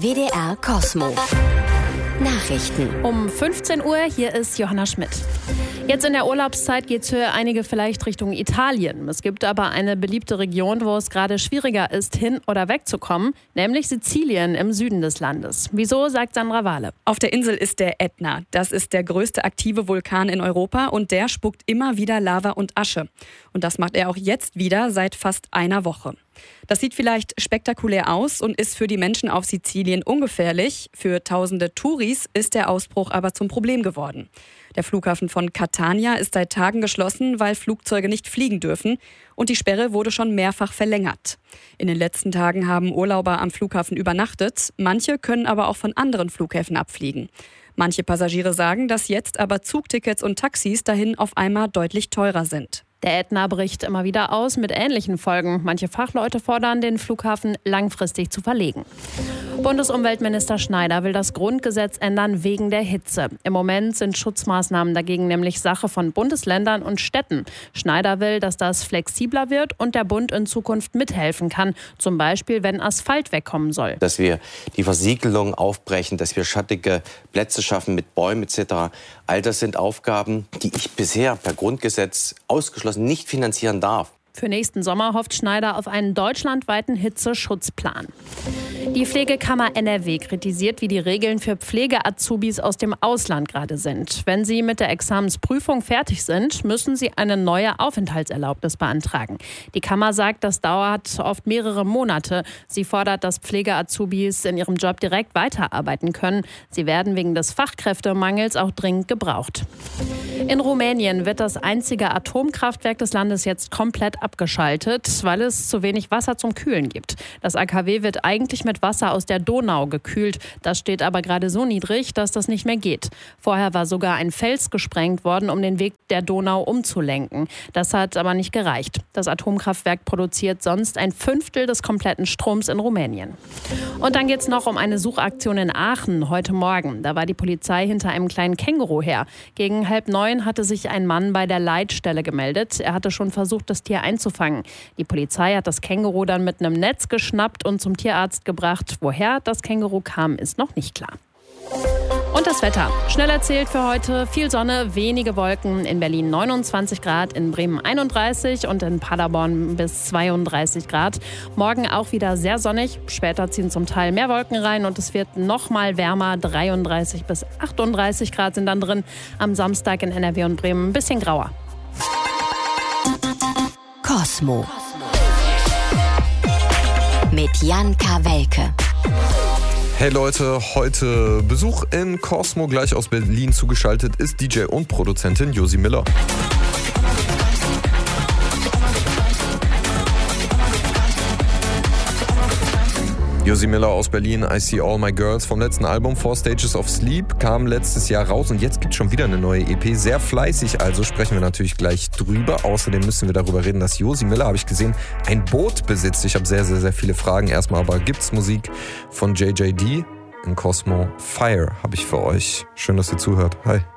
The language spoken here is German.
WDR Cosmo. Nachrichten. Um 15 Uhr, hier ist Johanna Schmidt. Jetzt in der Urlaubszeit geht es für einige vielleicht Richtung Italien. Es gibt aber eine beliebte Region, wo es gerade schwieriger ist, hin oder wegzukommen, nämlich Sizilien im Süden des Landes. Wieso, sagt Sandra Wahle. Auf der Insel ist der Ätna. Das ist der größte aktive Vulkan in Europa und der spuckt immer wieder Lava und Asche. Und das macht er auch jetzt wieder seit fast einer Woche. Das sieht vielleicht spektakulär aus und ist für die Menschen auf Sizilien ungefährlich. Für tausende Touris ist der Ausbruch aber zum Problem geworden. Der Flughafen von Catania ist seit Tagen geschlossen, weil Flugzeuge nicht fliegen dürfen. Und die Sperre wurde schon mehrfach verlängert. In den letzten Tagen haben Urlauber am Flughafen übernachtet. Manche können aber auch von anderen Flughäfen abfliegen. Manche Passagiere sagen, dass jetzt aber Zugtickets und Taxis dahin auf einmal deutlich teurer sind. Der Ätna bricht immer wieder aus mit ähnlichen Folgen. Manche Fachleute fordern, den Flughafen langfristig zu verlegen. Bundesumweltminister Schneider will das Grundgesetz ändern wegen der Hitze. Im Moment sind Schutzmaßnahmen dagegen nämlich Sache von Bundesländern und Städten. Schneider will, dass das flexibler wird und der Bund in Zukunft mithelfen kann. Zum Beispiel, wenn Asphalt wegkommen soll. Dass wir die Versiegelung aufbrechen, dass wir schattige Plätze schaffen mit Bäumen etc. All das sind Aufgaben, die ich bisher per Grundgesetz ausgeschlossen nicht finanzieren darf. Für nächsten Sommer hofft Schneider auf einen deutschlandweiten Hitzeschutzplan. Die Pflegekammer NRW kritisiert, wie die Regeln für Pflege-Azubis aus dem Ausland gerade sind. Wenn sie mit der Examensprüfung fertig sind, müssen sie eine neue Aufenthaltserlaubnis beantragen. Die Kammer sagt, das dauert oft mehrere Monate. Sie fordert, dass Pflege-Azubis in ihrem Job direkt weiterarbeiten können. Sie werden wegen des Fachkräftemangels auch dringend gebraucht. In Rumänien wird das einzige Atomkraftwerk des Landes jetzt komplett abgeschaltet, weil es zu wenig Wasser zum Kühlen gibt. Das AKW wird eigentlich mit Wasser aus der Donau gekühlt. Das steht aber gerade so niedrig, dass das nicht mehr geht. Vorher war sogar ein Fels gesprengt worden, um den Weg der Donau umzulenken. Das hat aber nicht gereicht. Das Atomkraftwerk produziert sonst 1/5 des kompletten Stroms in Rumänien. Und dann geht es noch um eine Suchaktion in Aachen heute Morgen. Da war die Polizei hinter einem kleinen Känguru her. Gegen 8:30 hatte sich ein Mann bei der Leitstelle gemeldet. Er hatte schon versucht, das Tier einzufangen. Die Polizei hat das Känguru dann mit einem Netz geschnappt und zum Tierarzt gebracht. Woher das Känguru kam, ist noch nicht klar. Und das Wetter. Schnell erzählt für heute. Viel Sonne, wenige Wolken. In Berlin 29 Grad, in Bremen 31 und in Paderborn bis 32 Grad. Morgen auch wieder sehr sonnig. Später ziehen zum Teil mehr Wolken rein und es wird noch mal wärmer. 33 bis 38 Grad sind dann drin. Am Samstag in NRW und Bremen ein bisschen grauer. Cosmo. Mit Jan Kawelke. Hey Leute, heute Besuch in Cosmo, gleich aus Berlin zugeschaltet ist DJ und Produzentin Josie Miller. Josie Miller aus Berlin, I See All My Girls vom letzten Album 4 Stages of Sleep kam letztes Jahr raus und jetzt gibt es schon wieder eine neue EP. Sehr fleißig, also sprechen wir natürlich gleich drüber. Außerdem müssen wir darüber reden, dass Josie Miller, habe ich gesehen, ein Boot besitzt. Ich habe sehr, sehr, sehr viele Fragen. Erstmal aber gibt's Musik von JJD in Cosmo. Fire habe ich für euch. Schön, dass ihr zuhört. Hi.